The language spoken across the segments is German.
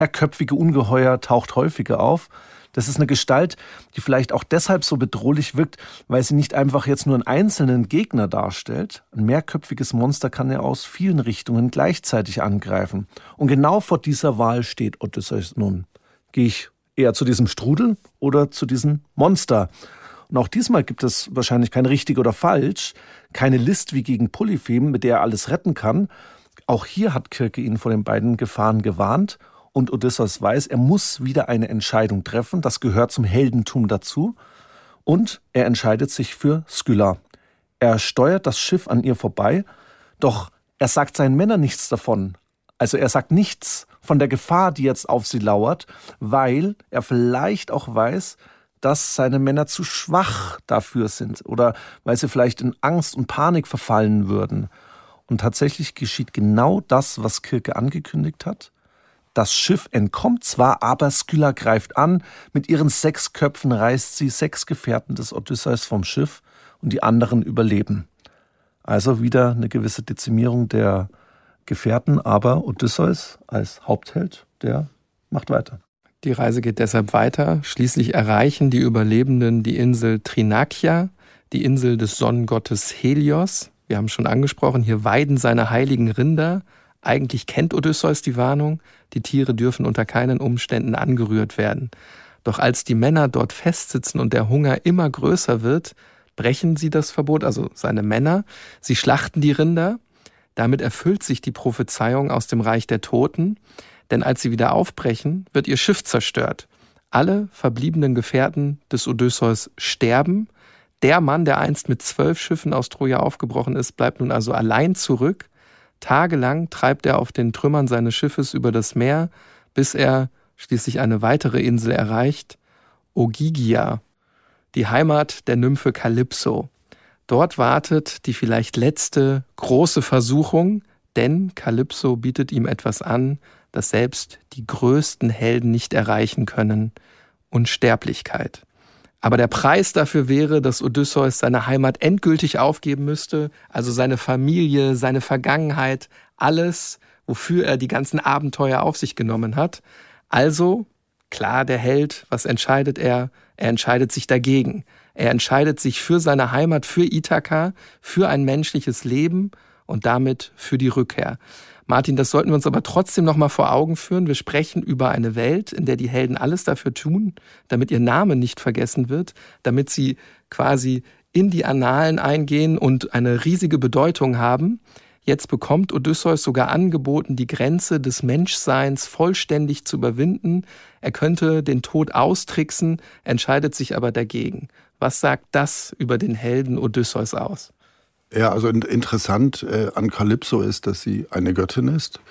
mehrköpfige Ungeheuer taucht häufiger auf. Das ist eine Gestalt, die vielleicht auch deshalb so bedrohlich wirkt, weil sie nicht einfach jetzt nur einen einzelnen Gegner darstellt. Ein mehrköpfiges Monster kann ja aus vielen Richtungen gleichzeitig angreifen. Und genau vor dieser Wahl steht Odysseus nun. Gehe ich eher zu diesem Strudel oder zu diesem Monster? Und auch diesmal gibt es wahrscheinlich kein richtig oder falsch, keine List wie gegen Polyphem, mit der er alles retten kann. Auch hier hat Kirke ihn vor den beiden Gefahren gewarnt. Und Odysseus weiß, er muss wieder eine Entscheidung treffen. Das gehört zum Heldentum dazu. Und er entscheidet sich für Skylla. Er steuert das Schiff an ihr vorbei, doch er sagt seinen Männern nichts davon. Also er sagt nichts von der Gefahr, die jetzt auf sie lauert, weil er vielleicht auch weiß, dass seine Männer zu schwach dafür sind oder weil sie vielleicht in Angst und Panik verfallen würden. Und tatsächlich geschieht genau das, was Kirke angekündigt hat. Das Schiff entkommt zwar, aber Skylla greift an. Mit ihren 6 Köpfen reißt sie 6 Gefährten des Odysseus vom Schiff und die anderen überleben. Also wieder eine gewisse Dezimierung der Gefährten, aber Odysseus als Hauptheld, der macht weiter. Die Reise geht deshalb weiter. Schließlich erreichen die Überlebenden die Insel Thrinakia, die Insel des Sonnengottes Helios. Wir haben schon angesprochen, hier weiden seine heiligen Rinder. Eigentlich kennt Odysseus die Warnung, die Tiere dürfen unter keinen Umständen angerührt werden. Doch als die Männer dort festsitzen und der Hunger immer größer wird, brechen sie das Verbot, also seine Männer. Sie schlachten die Rinder. Damit erfüllt sich die Prophezeiung aus dem Reich der Toten, denn als sie wieder aufbrechen, wird ihr Schiff zerstört. Alle verbliebenen Gefährten des Odysseus sterben. Der Mann, der einst mit 12 Schiffen aus Troja aufgebrochen ist, bleibt nun also allein zurück. Tagelang treibt er auf den Trümmern seines Schiffes über das Meer, bis er schließlich eine weitere Insel erreicht, Ogygia, die Heimat der Nymphe Kalypso. Dort wartet die vielleicht letzte große Versuchung, denn Kalypso bietet ihm etwas an, das selbst die größten Helden nicht erreichen können: Unsterblichkeit. Aber der Preis dafür wäre, dass Odysseus seine Heimat endgültig aufgeben müsste, also seine Familie, seine Vergangenheit, alles, wofür er die ganzen Abenteuer auf sich genommen hat. Also, klar, der Held, was entscheidet er? Er entscheidet sich dagegen. Er entscheidet sich für seine Heimat, für Ithaka, für ein menschliches Leben und damit für die Rückkehr. Martin, das sollten wir uns aber trotzdem noch mal vor Augen führen. Wir sprechen über eine Welt, in der die Helden alles dafür tun, damit ihr Name nicht vergessen wird, damit sie quasi in die Annalen eingehen und eine riesige Bedeutung haben. Jetzt bekommt Odysseus sogar angeboten, die Grenze des Menschseins vollständig zu überwinden. Er könnte den Tod austricksen, entscheidet sich aber dagegen. Was sagt das über den Helden Odysseus aus? Ja, also interessant an Kalypso ist, dass sie eine Göttin ist.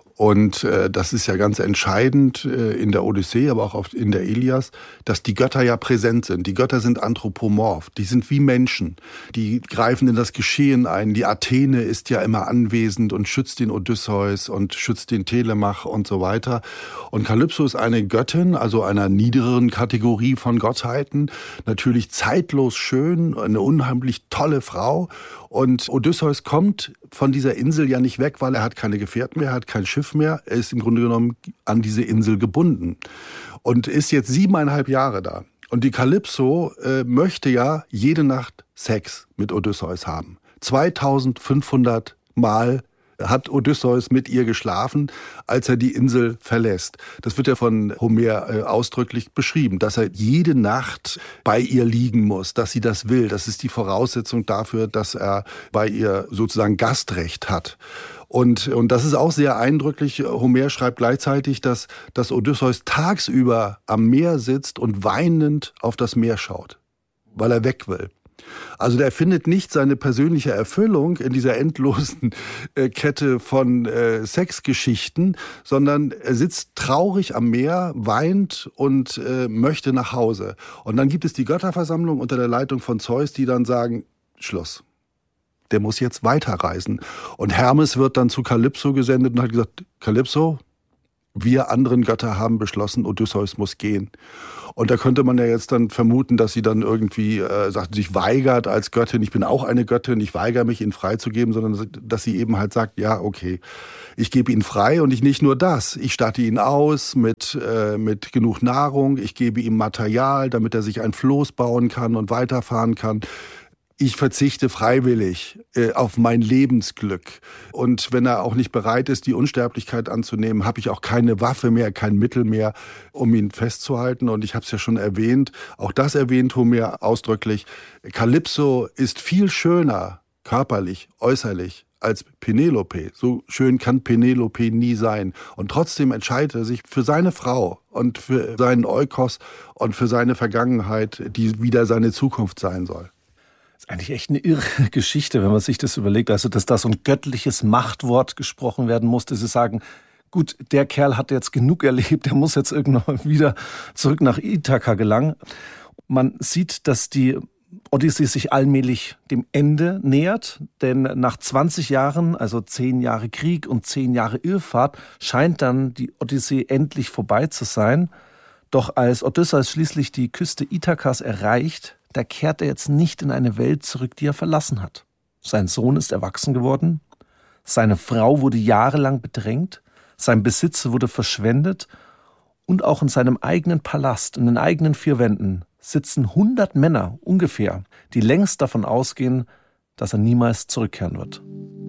Und das ist ja ganz entscheidend in der Odyssee, aber auch in der Ilias, dass die Götter ja präsent sind. Die Götter sind anthropomorph, die sind wie Menschen. Die greifen in das Geschehen ein. Die Athene ist ja immer anwesend und schützt den Odysseus und schützt den Telemach und so weiter. Und Kalypso ist eine Göttin, also einer niedrigeren Kategorie von Gottheiten. Natürlich zeitlos schön, eine unheimlich tolle Frau. Und Odysseus kommt von dieser Insel ja nicht weg, weil er hat keine Gefährten mehr, er hat kein Schiff mehr. Er ist im Grunde genommen an diese Insel gebunden und ist jetzt 7,5 Jahre da. Und die Kalypso möchte ja jede Nacht Sex mit Odysseus haben. 2500 Mal hat Odysseus mit ihr geschlafen, als er die Insel verlässt. Das wird ja von Homer ausdrücklich beschrieben, dass er jede Nacht bei ihr liegen muss, dass sie das will. Das ist die Voraussetzung dafür, dass er bei ihr sozusagen Gastrecht hat. Und das ist auch sehr eindrücklich. Homer schreibt gleichzeitig, dass Odysseus tagsüber am Meer sitzt und weinend auf das Meer schaut, weil er weg will. Also der findet nicht seine persönliche Erfüllung in dieser endlosen Kette von Sexgeschichten, sondern er sitzt traurig am Meer, weint und möchte nach Hause. Und dann gibt es die Götterversammlung unter der Leitung von Zeus, die dann sagen, Schluss. Der muss jetzt weiterreisen. Und Hermes wird dann zu Kalypso gesendet und hat gesagt, Kalypso, wir anderen Götter haben beschlossen, Odysseus muss gehen. Und da könnte man ja jetzt dann vermuten, dass sie dann irgendwie sich weigert als Göttin, ich bin auch eine Göttin, ich weigere mich, ihn freizugeben, sondern dass sie eben halt sagt, ja, okay, ich gebe ihn frei und nicht nur das, ich statte ihn aus mit genug Nahrung, ich gebe ihm Material, damit er sich ein Floß bauen kann und weiterfahren kann. Ich verzichte freiwillig auf mein Lebensglück. Und wenn er auch nicht bereit ist, die Unsterblichkeit anzunehmen, habe ich auch keine Waffe mehr, kein Mittel mehr, um ihn festzuhalten. Und ich habe es ja schon erwähnt, auch das erwähnt Homer ausdrücklich, Kalypso ist viel schöner, körperlich, äußerlich, als Penelope. So schön kann Penelope nie sein. Und trotzdem entscheidet er sich für seine Frau und für seinen Eukos und für seine Vergangenheit, die wieder seine Zukunft sein soll. Das ist eigentlich echt eine irre Geschichte, wenn man sich das überlegt. Also, dass da so ein göttliches Machtwort gesprochen werden musste. Sie sagen, gut, der Kerl hat jetzt genug erlebt, der muss jetzt irgendwann wieder zurück nach Ithaka gelangen. Man sieht, dass die Odyssee sich allmählich dem Ende nähert, denn nach 20 Jahren, also 10 Jahre Krieg und 10 Jahre Irrfahrt, scheint dann die Odyssee endlich vorbei zu sein. Doch als Odysseus schließlich die Küste Ithakas erreicht, da kehrt er jetzt nicht in eine Welt zurück, die er verlassen hat. Sein Sohn ist erwachsen geworden, seine Frau wurde jahrelang bedrängt, sein Besitz wurde verschwendet und auch in seinem eigenen Palast, in den eigenen 4 Wänden, sitzen 100 Männer ungefähr, die längst davon ausgehen, dass er niemals zurückkehren wird.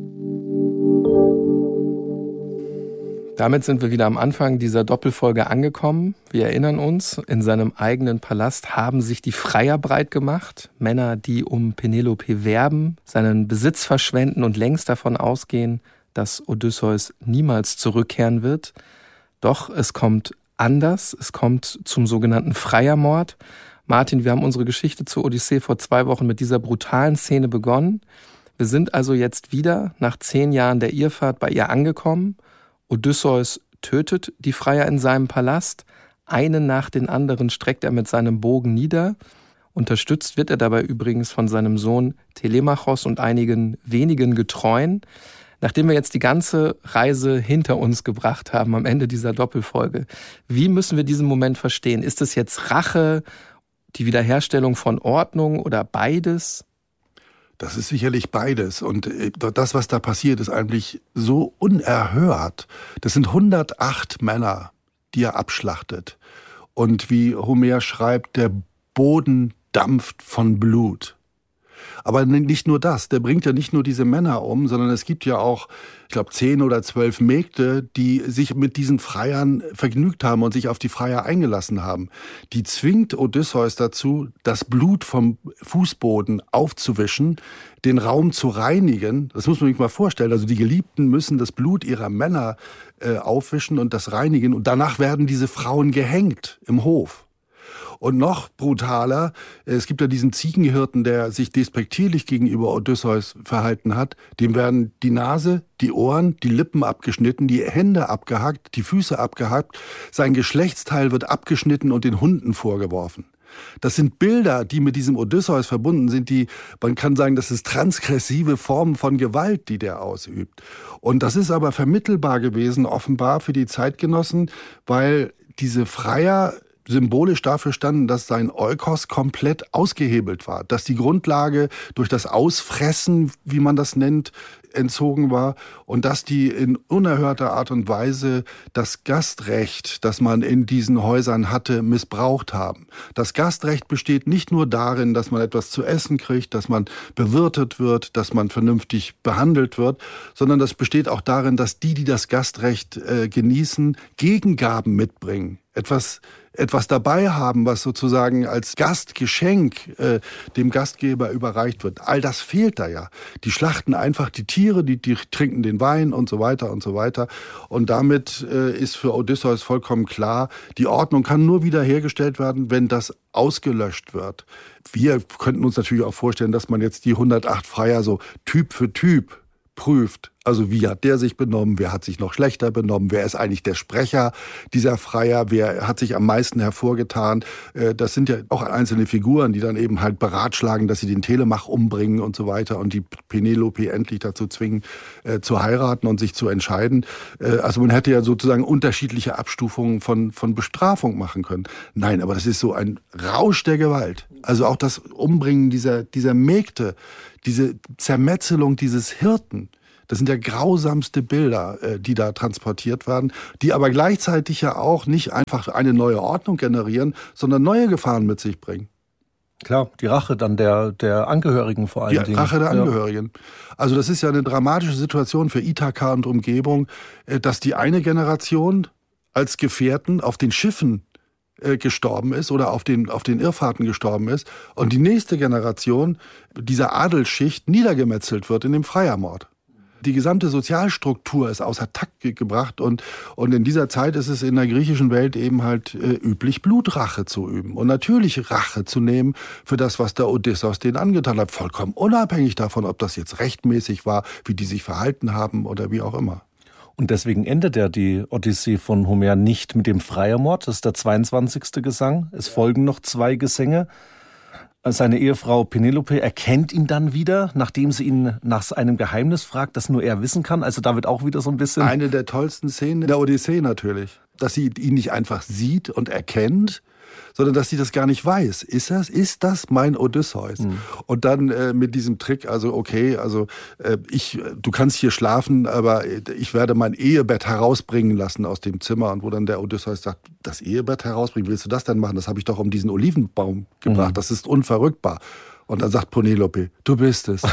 Damit sind wir wieder am Anfang dieser Doppelfolge angekommen. Wir erinnern uns, in seinem eigenen Palast haben sich die Freier breit gemacht. Männer, die um Penelope werben, seinen Besitz verschwenden und längst davon ausgehen, dass Odysseus niemals zurückkehren wird. Doch es kommt anders. Es kommt zum sogenannten Freiermord. Martin, wir haben unsere Geschichte zur Odyssee vor 2 Wochen mit dieser brutalen Szene begonnen. Wir sind also jetzt wieder nach 10 Jahren der Irrfahrt bei ihr angekommen. Odysseus tötet die Freier in seinem Palast. Einen nach den anderen streckt er mit seinem Bogen nieder. Unterstützt wird er dabei übrigens von seinem Sohn Telemachos und einigen wenigen Getreuen. Nachdem wir jetzt die ganze Reise hinter uns gebracht haben am Ende dieser Doppelfolge, wie müssen wir diesen Moment verstehen? Ist es jetzt Rache, die Wiederherstellung von Ordnung oder beides? Das ist sicherlich beides. Und das, was da passiert, ist eigentlich so unerhört. Das sind 108 Männer, die er abschlachtet. Und wie Homer schreibt, der Boden dampft von Blut. Aber nicht nur das, der bringt ja nicht nur diese Männer um, sondern es gibt ja auch, ich glaube, 10 oder 12 Mägde, die sich mit diesen Freiern vergnügt haben und sich auf die Freier eingelassen haben. Die zwingt Odysseus dazu, das Blut vom Fußboden aufzuwischen, den Raum zu reinigen. Das muss man sich mal vorstellen. Also die Geliebten müssen das Blut ihrer Männer aufwischen und das reinigen. Und danach werden diese Frauen gehängt im Hof. Und noch brutaler, es gibt ja diesen Ziegenhirten, der sich despektierlich gegenüber Odysseus verhalten hat. Dem werden die Nase, die Ohren, die Lippen abgeschnitten, die Hände abgehackt, die Füße abgehackt. Sein Geschlechtsteil wird abgeschnitten und den Hunden vorgeworfen. Das sind Bilder, die mit diesem Odysseus verbunden sind, man kann sagen, das ist transgressive Formen von Gewalt, die der ausübt. Und das ist aber vermittelbar gewesen, offenbar für die Zeitgenossen, weil diese Freier symbolisch dafür standen, dass sein Eukos komplett ausgehebelt war, dass die Grundlage durch das Ausfressen, wie man das nennt, entzogen war und dass die in unerhörter Art und Weise das Gastrecht, das man in diesen Häusern hatte, missbraucht haben. Das Gastrecht besteht nicht nur darin, dass man etwas zu essen kriegt, dass man bewirtet wird, dass man vernünftig behandelt wird, sondern das besteht auch darin, dass die das Gastrecht genießen, Gegengaben mitbringen. Etwas dabei haben, was sozusagen als Gastgeschenk dem Gastgeber überreicht wird. All das fehlt da ja. Die schlachten einfach die Tiere, die trinken den Wein und so weiter und so weiter. Und damit ist für Odysseus vollkommen klar, die Ordnung kann nur wiederhergestellt werden, wenn das ausgelöscht wird. Wir könnten uns natürlich auch vorstellen, dass man jetzt die 108 Freier so Typ für Typ prüft. Also wie hat der sich benommen, wer hat sich noch schlechter benommen, wer ist eigentlich der Sprecher dieser Freier, wer hat sich am meisten hervorgetan. Das sind ja auch einzelne Figuren, die dann eben halt beratschlagen, dass sie den Telemach umbringen und so weiter und die Penelope endlich dazu zwingen, zu heiraten und sich zu entscheiden. Also man hätte ja sozusagen unterschiedliche Abstufungen von Bestrafung machen können. Nein, aber das ist so ein Rausch der Gewalt. Also auch das Umbringen dieser Mägde, diese Zermetzelung dieses Hirten. Das sind ja grausamste Bilder, die da transportiert werden, die aber gleichzeitig ja auch nicht einfach eine neue Ordnung generieren, sondern neue Gefahren mit sich bringen. Klar, die Rache dann der Angehörigen vor allen Dingen. Die Rache der Angehörigen. Also das ist ja eine dramatische Situation für Ithaka und Umgebung, dass die eine Generation als Gefährten auf den Schiffen gestorben ist oder auf den Irrfahrten gestorben ist und die nächste Generation dieser Adelsschicht niedergemetzelt wird in dem Freiermord. Die gesamte Sozialstruktur ist außer Takt gebracht und in dieser Zeit ist es in der griechischen Welt eben halt üblich, Blutrache zu üben und natürlich Rache zu nehmen für das, was der Odysseus denen angetan hat, vollkommen unabhängig davon, ob das jetzt rechtmäßig war, wie die sich verhalten haben oder wie auch immer. Und deswegen endet ja die Odyssee von Homer nicht mit dem Freiermord, das ist der 22. Gesang. Es folgen noch 2 Gesänge. Seine Ehefrau Penelope erkennt ihn dann wieder, nachdem sie ihn nach einem Geheimnis fragt, das nur er wissen kann. Also da wird auch wieder so ein bisschen... Eine der tollsten Szenen der Odyssee natürlich. Dass sie ihn nicht einfach sieht und erkennt, sondern dass sie das gar nicht weiß. Ist das mein Odysseus? Mhm. Und dann mit diesem Trick, also okay, also du kannst hier schlafen, aber ich werde mein Ehebett herausbringen lassen aus dem Zimmer. Und wo dann der Odysseus sagt, das Ehebett herausbringen, willst du das denn machen? Das habe ich doch um diesen Olivenbaum gebracht, das ist unverrückbar. Und dann sagt Penelope, du bist es.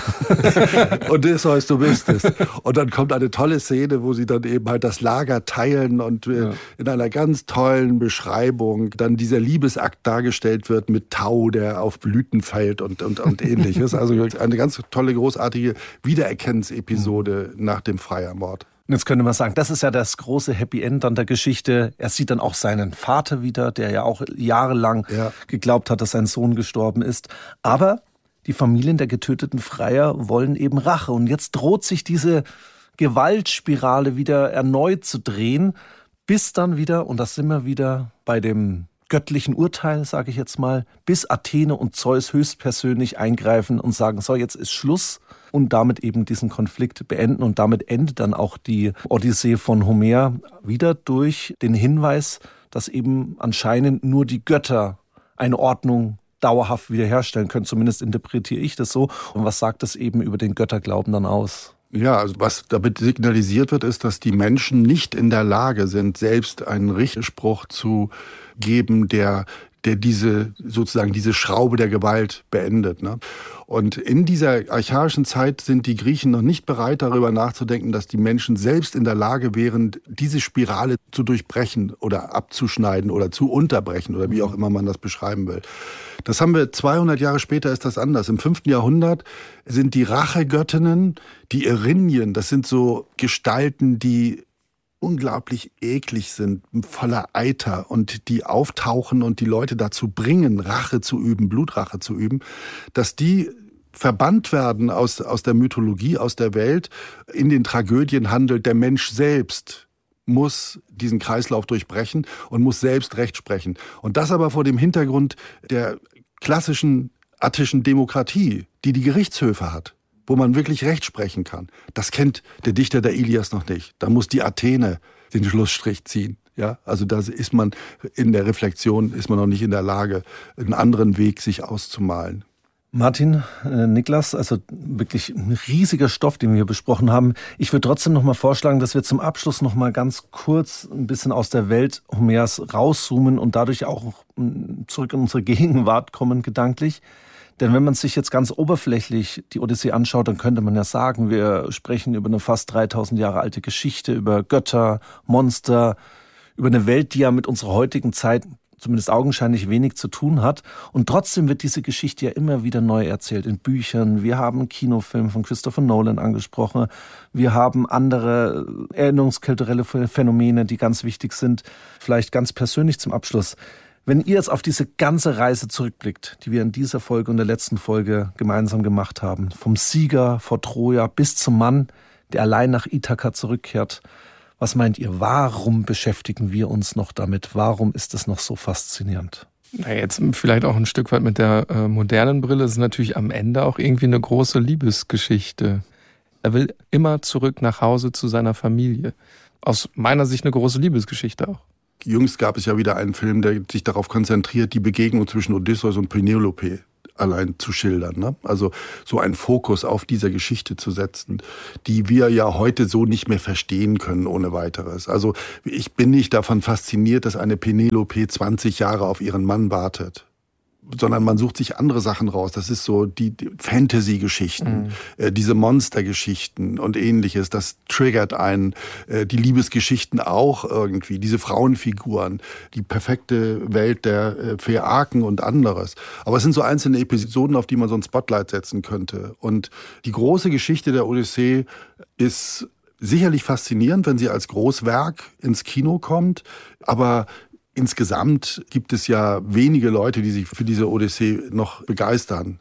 Odysseus, du bist es. Und dann kommt eine tolle Szene, wo sie dann eben halt das Lager teilen und in einer ganz tollen Beschreibung dann dieser Liebesakt dargestellt wird mit Tau, der auf Blüten fällt und ähnliches. Also eine ganz tolle, großartige Wiedererkenntnisepisode nach dem Freiermord. Jetzt könnte man sagen, das ist ja das große Happy End an der Geschichte. Er sieht dann auch seinen Vater wieder, der ja auch jahrelang geglaubt hat, dass sein Sohn gestorben ist. Aber die Familien der getöteten Freier wollen eben Rache. Und jetzt droht sich diese Gewaltspirale wieder erneut zu drehen, bis dann wieder, und das sind wir wieder bei dem göttlichen Urteil, sage ich jetzt mal, bis Athene und Zeus höchstpersönlich eingreifen und sagen, so, jetzt ist Schluss. Und damit eben diesen Konflikt beenden. Und damit endet dann auch die Odyssee von Homer wieder durch den Hinweis, dass eben anscheinend nur die Götter eine Ordnung dauerhaft wiederherstellen können. Zumindest interpretiere ich das so. Und was sagt das eben über den Götterglauben dann aus? Ja, also was damit signalisiert wird, ist, dass die Menschen nicht in der Lage sind, selbst einen Richtspruch zu geben, der diese Schraube der Gewalt beendet. Ne? Und in dieser archaischen Zeit sind die Griechen noch nicht bereit, darüber nachzudenken, dass die Menschen selbst in der Lage wären, diese Spirale zu durchbrechen oder abzuschneiden oder zu unterbrechen oder wie auch immer man das beschreiben will. Das haben wir 200 Jahre später, ist das anders. Im 5. Jahrhundert sind die Rachegöttinnen, die Erinnyen, das sind so Gestalten, die unglaublich eklig sind, voller Eiter und die auftauchen und die Leute dazu bringen, Rache zu üben, Blutrache zu üben, dass die verbannt werden aus der Mythologie, aus der Welt. In den Tragödien handelt der Mensch selbst, muss diesen Kreislauf durchbrechen und muss selbst Recht sprechen. Und das aber vor dem Hintergrund der klassischen attischen Demokratie, die Gerichtshöfe hat, wo man wirklich Recht sprechen kann. Das kennt der Dichter der Ilias noch nicht. Da muss die Athene den Schlussstrich ziehen. Ja, also da ist man in der Reflexion, ist man noch nicht in der Lage, einen anderen Weg sich auszumalen. Martin, Niklas, also wirklich ein riesiger Stoff, den wir hier besprochen haben. Ich würde trotzdem noch mal vorschlagen, dass wir zum Abschluss noch mal ganz kurz ein bisschen aus der Welt Homers rauszoomen und dadurch auch zurück in unsere Gegenwart kommen, gedanklich. Denn wenn man sich jetzt ganz oberflächlich die Odyssee anschaut, dann könnte man ja sagen, wir sprechen über eine fast 3000 Jahre alte Geschichte, über Götter, Monster, über eine Welt, die ja mit unserer heutigen Zeit zumindest augenscheinlich wenig zu tun hat. Und trotzdem wird diese Geschichte ja immer wieder neu erzählt in Büchern. Wir haben einen Kinofilm von Christopher Nolan angesprochen. Wir haben andere erinnerungskulturelle Phänomene, die ganz wichtig sind. Vielleicht ganz persönlich zum Abschluss. Wenn ihr jetzt auf diese ganze Reise zurückblickt, die wir in dieser Folge und der letzten Folge gemeinsam gemacht haben, vom Sieger vor Troja bis zum Mann, der allein nach Ithaka zurückkehrt. Was meint ihr, warum beschäftigen wir uns noch damit? Warum ist es noch so faszinierend? Na, jetzt vielleicht auch ein Stück weit mit der modernen Brille. Es ist natürlich am Ende auch irgendwie eine große Liebesgeschichte. Er will immer zurück nach Hause zu seiner Familie. Aus meiner Sicht eine große Liebesgeschichte auch. Jüngst gab es ja wieder einen Film, der sich darauf konzentriert, die Begegnung zwischen Odysseus und Penelope allein zu schildern. Ne? Also so einen Fokus auf dieser Geschichte zu setzen, die wir ja heute so nicht mehr verstehen können ohne weiteres. Also ich bin nicht davon fasziniert, dass eine Penelope 20 Jahre auf ihren Mann wartet, sondern man sucht sich andere Sachen raus. Das ist so die Fantasy-Geschichten, diese Monster-Geschichten und Ähnliches. Das triggert einen, die Liebesgeschichten auch irgendwie, diese Frauenfiguren, die perfekte Welt der Phäaken und anderes. Aber es sind so einzelne Episoden, auf die man so ein Spotlight setzen könnte. Und die große Geschichte der Odyssee ist sicherlich faszinierend, wenn sie als Großwerk ins Kino kommt, aber insgesamt gibt es ja wenige Leute, die sich für diese Odyssee noch begeistern.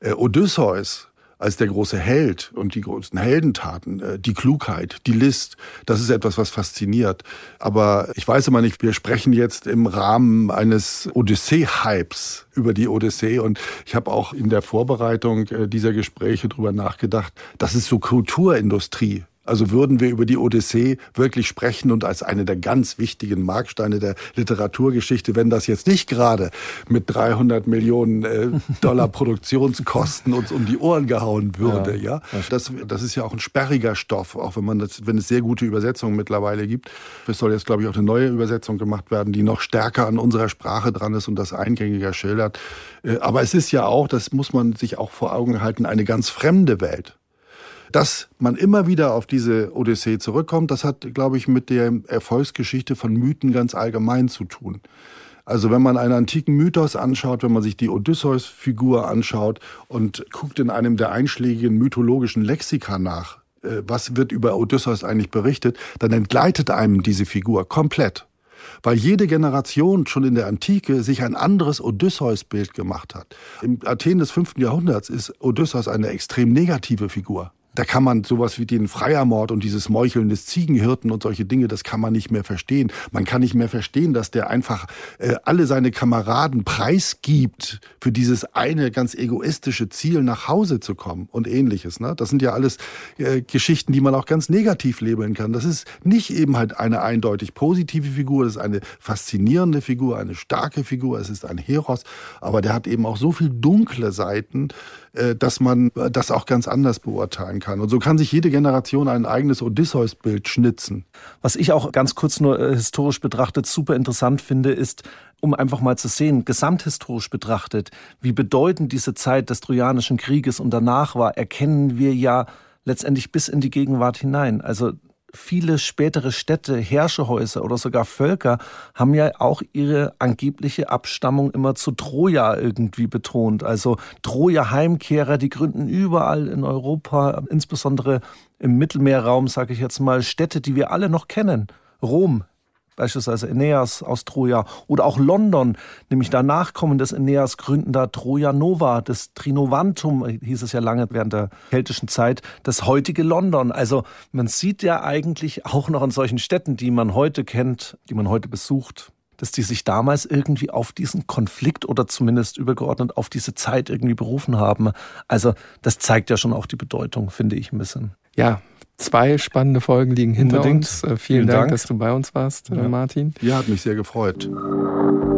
Odysseus als der große Held und die großen Heldentaten, die Klugheit, die List, das ist etwas, was fasziniert. Aber ich weiß immer nicht, wir sprechen jetzt im Rahmen eines Odyssee-Hypes über die Odyssee und ich habe auch in der Vorbereitung dieser Gespräche drüber nachgedacht, das ist so Kulturindustrie. Also würden wir über die Odyssee wirklich sprechen und als eine der ganz wichtigen Marksteine der Literaturgeschichte, wenn das jetzt nicht gerade mit 300 Millionen Dollar Produktionskosten uns um die Ohren gehauen würde, ja. Das ist ja auch ein sperriger Stoff, auch wenn es sehr gute Übersetzungen mittlerweile gibt. Es soll jetzt, glaube ich, auch eine neue Übersetzung gemacht werden, die noch stärker an unserer Sprache dran ist und das eingängiger schildert. Aber es ist ja auch, das muss man sich auch vor Augen halten, eine ganz fremde Welt. Dass man immer wieder auf diese Odyssee zurückkommt, das hat, glaube ich, mit der Erfolgsgeschichte von Mythen ganz allgemein zu tun. Also wenn man einen antiken Mythos anschaut, wenn man sich die Odysseus-Figur anschaut und guckt in einem der einschlägigen mythologischen Lexika nach, was wird über Odysseus eigentlich berichtet, dann entgleitet einem diese Figur komplett. Weil jede Generation schon in der Antike sich ein anderes Odysseus-Bild gemacht hat. Im Athen des 5. Jahrhunderts ist Odysseus eine extrem negative Figur. Da kann man sowas wie den Freiermord und dieses Meucheln des Ziegenhirten und solche Dinge, das kann man nicht mehr verstehen. Man kann nicht mehr verstehen, dass der einfach alle seine Kameraden preisgibt für dieses eine ganz egoistische Ziel, nach Hause zu kommen und Ähnliches. Ne? Das sind ja alles Geschichten, die man auch ganz negativ labeln kann. Das ist nicht eben halt eine eindeutig positive Figur, das ist eine faszinierende Figur, eine starke Figur, es ist ein Heros, aber der hat eben auch so viel dunkle Seiten, dass man das auch ganz anders beurteilen kann. Und so kann sich jede Generation ein eigenes Odysseus-Bild schnitzen. Was ich auch ganz kurz nur historisch betrachtet super interessant finde, ist, um einfach mal zu sehen, gesamthistorisch betrachtet, wie bedeutend diese Zeit des Trojanischen Krieges und danach war, erkennen wir ja letztendlich bis in die Gegenwart hinein. Also viele spätere Städte, Herrschehäuser oder sogar Völker haben ja auch ihre angebliche Abstammung immer zu Troja irgendwie betont. Also Troja-Heimkehrer, die gründen überall in Europa, insbesondere im Mittelmeerraum, sage ich jetzt mal, Städte, die wir alle noch kennen. Rom, beispielsweise Aeneas aus Troja oder auch London, nämlich da Nachkommen des Aeneas gründen da Troja Nova, das Trinovantum, hieß es ja lange während der keltischen Zeit, das heutige London. Also man sieht ja eigentlich auch noch an solchen Städten, die man heute kennt, die man heute besucht, dass die sich damals irgendwie auf diesen Konflikt oder zumindest übergeordnet auf diese Zeit irgendwie berufen haben. Also das zeigt ja schon auch die Bedeutung, finde ich ein bisschen. Ja, 2 spannende Folgen liegen hinter uns. Vielen Dank, dass du bei uns warst, Martin. Ja, hat mich sehr gefreut.